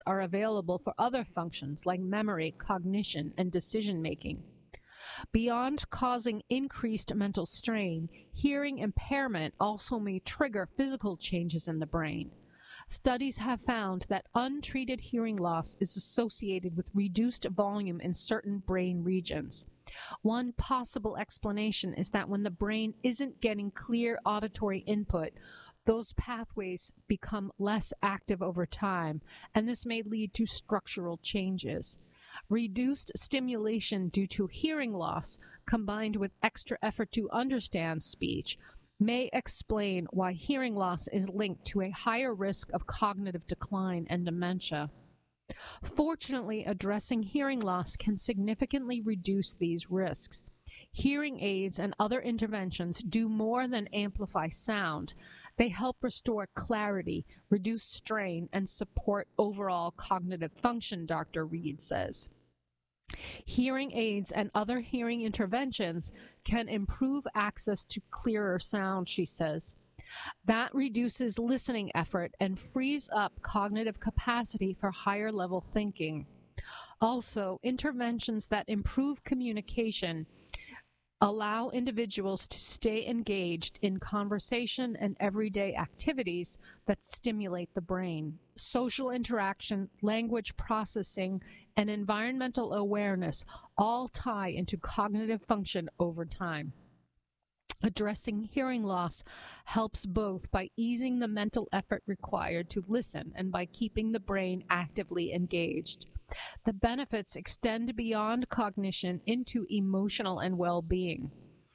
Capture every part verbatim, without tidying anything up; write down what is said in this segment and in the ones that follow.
are available for other functions like memory, cognition, and decision-making. Beyond causing increased mental strain, hearing impairment also may trigger physical changes in the brain. Studies have found that untreated hearing loss is associated with reduced volume in certain brain regions. One possible explanation is that when the brain isn't getting clear auditory input, those pathways become less active over time, and this may lead to structural changes. Reduced stimulation due to hearing loss, combined with extra effort to understand speech, may explain why hearing loss is linked to a higher risk of cognitive decline and dementia. Fortunately, addressing hearing loss can significantly reduce these risks. Hearing aids and other interventions do more than amplify sound. They help restore clarity, reduce strain, and support overall cognitive function, Doctor Reed says. Hearing aids and other hearing interventions can improve access to clearer sound, she says. That reduces listening effort and frees up cognitive capacity for higher level thinking. Also, interventions that improve communication allow individuals to stay engaged in conversation and everyday activities that stimulate the brain. Social interaction, language processing, and environmental awareness all tie into cognitive function over time. Addressing hearing loss helps both by easing the mental effort required to listen and by keeping the brain actively engaged. The benefits extend beyond cognition into emotional and well-being.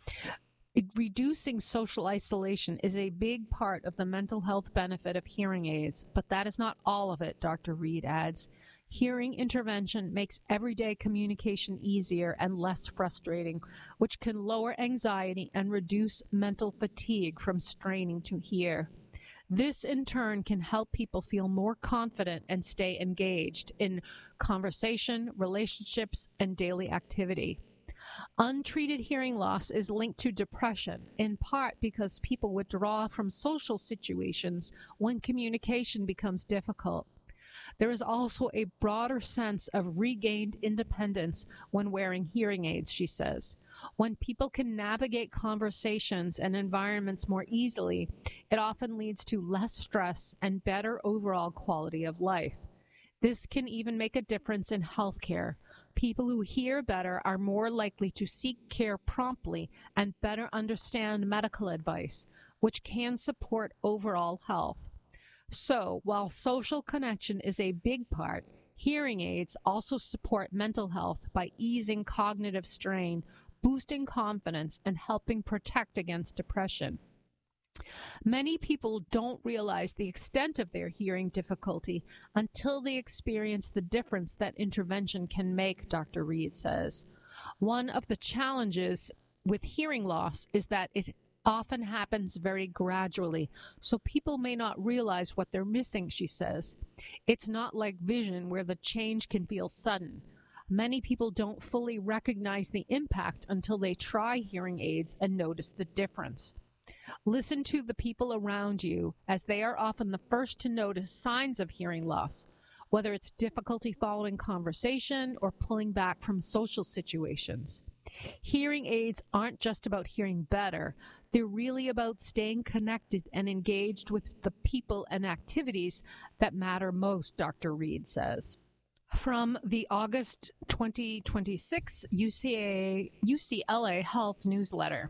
Reducing social isolation is a big part of the mental health benefit of hearing aids, but that is not all of it, Doctor Reed adds. Hearing intervention makes everyday communication easier and less frustrating, which can lower anxiety and reduce mental fatigue from straining to hear. This, in turn, can help people feel more confident and stay engaged in conversation, relationships, and daily activity. Untreated hearing loss is linked to depression, in part because people withdraw from social situations when communication becomes difficult. There is also a broader sense of regained independence when wearing hearing aids, she says. When people can navigate conversations and environments more easily, it often leads to less stress and better overall quality of life. This can even make a difference in healthcare. People who hear better are more likely to seek care promptly and better understand medical advice, which can support overall health. So, while social connection is a big part, hearing aids also support mental health by easing cognitive strain, boosting confidence, and helping protect against depression. Many people don't realize the extent of their hearing difficulty until they experience the difference that intervention can make, Doctor Reed says. One of the challenges with hearing loss is that it often happens very gradually, so people may not realize what they're missing, she says. It's not like vision where the change can feel sudden. Many people don't fully recognize the impact until they try hearing aids and notice the difference. Listen to the people around you, as they are often the first to notice signs of hearing loss, whether it's difficulty following conversation or pulling back from social situations. Hearing aids aren't just about hearing better. They're really about staying connected and engaged with the people and activities that matter most, Doctor Reed says. From the August twenty twenty-six U C A, U C L A Health newsletter.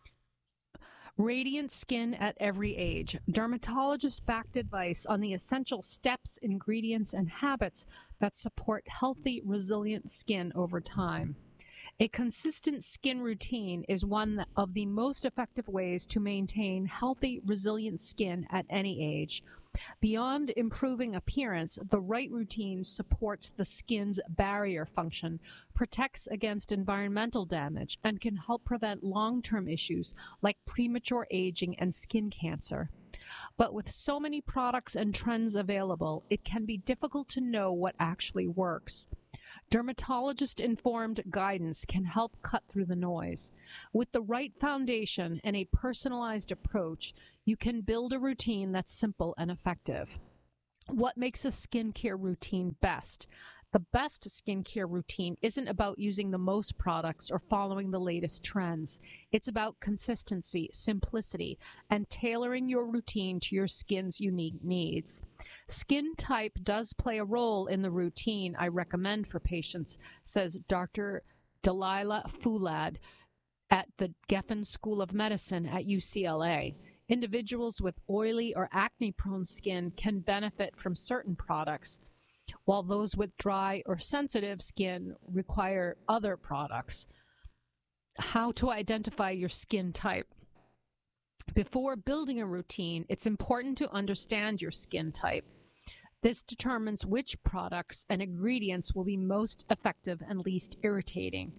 Radiant Skin at Every Age. Dermatologist-backed advice on the essential steps, ingredients, and habits that support healthy, resilient skin over time. A consistent skin routine is one of the most effective ways to maintain healthy, resilient skin at any age. Beyond improving appearance, the right routine supports the skin's barrier function, protects against environmental damage, and can help prevent long-term issues like premature aging and skin cancer. But with so many products and trends available, it can be difficult to know what actually works. Dermatologist-informed guidance can help cut through the noise. With the right foundation and a personalized approach, you can build a routine that's simple and effective. What makes a skincare routine best? The best skincare routine isn't about using the most products or following the latest trends. It's about consistency, simplicity, and tailoring your routine to your skin's unique needs. Skin type does play a role in the routine I recommend for patients, says Doctor Delilah Foulad at the Geffen School of Medicine at U C L A. Individuals with oily or acne-prone skin can benefit from certain products, while those with dry or sensitive skin require other products. How to identify your skin type. Before building a routine, it's important to understand your skin type. This determines which products and ingredients will be most effective and least irritating.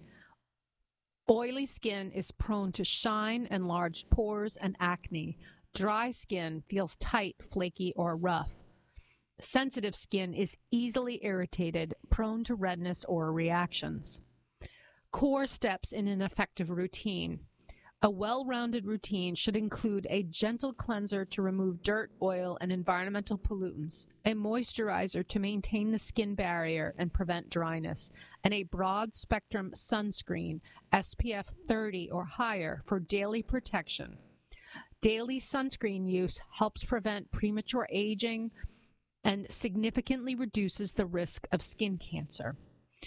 Oily skin is prone to shine, enlarged pores, and acne. Dry skin feels tight, flaky, or rough. Sensitive skin is easily irritated, prone to redness or reactions. Core steps in an effective routine. A well-rounded routine should include a gentle cleanser to remove dirt, oil, and environmental pollutants, a moisturizer to maintain the skin barrier and prevent dryness, and a broad-spectrum sunscreen, S P F thirty or higher, for daily protection. Daily sunscreen use helps prevent premature aging and significantly reduces the risk of skin cancer.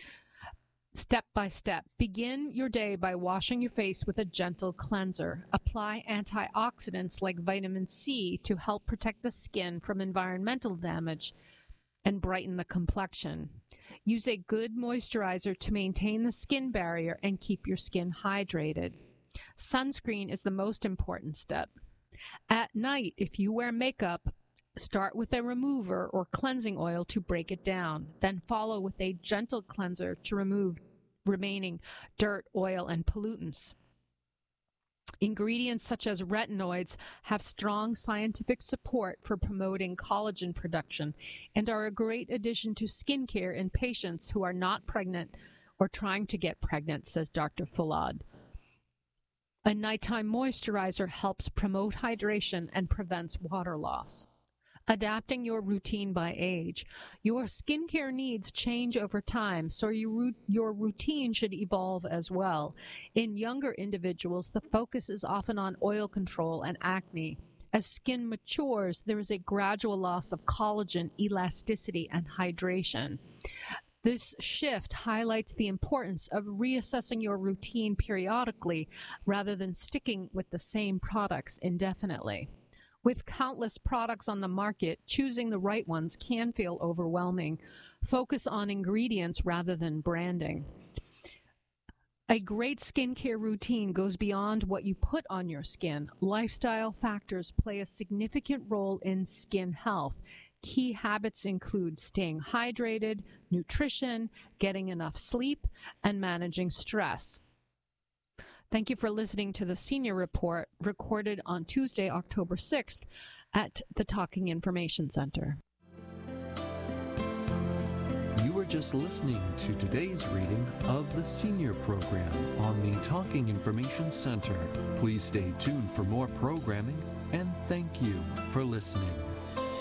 Step by step, begin your day by washing your face with a gentle cleanser. Apply antioxidants like vitamin C to help protect the skin from environmental damage and brighten the complexion. Use a good moisturizer to maintain the skin barrier and keep your skin hydrated. Sunscreen is the most important step. At night, if you wear makeup, start with a remover or cleansing oil to break it down. Then follow with a gentle cleanser to remove remaining dirt, oil, and pollutants. Ingredients such as retinoids have strong scientific support for promoting collagen production and are a great addition to skincare in patients who are not pregnant or trying to get pregnant, says Doctor Foulad. A nighttime moisturizer helps promote hydration and prevents water loss. Adapting your routine by age. Your skincare needs change over time, so your, your routine should evolve as well. In younger individuals, the focus is often on oil control and acne. As skin matures, there is a gradual loss of collagen, elasticity, and hydration. This shift highlights the importance of reassessing your routine periodically rather than sticking with the same products indefinitely. With countless products on the market, choosing the right ones can feel overwhelming. Focus on ingredients rather than branding. A great skincare routine goes beyond what you put on your skin. Lifestyle factors play a significant role in skin health. Key habits include staying hydrated, nutrition, getting enough sleep, and managing stress. Thank you for listening to the Senior Report, recorded on Tuesday, October sixth at the Talking Information Center. You were just listening to today's reading of the Senior Program on the Talking Information Center. Please stay tuned for more programming, and thank you for listening.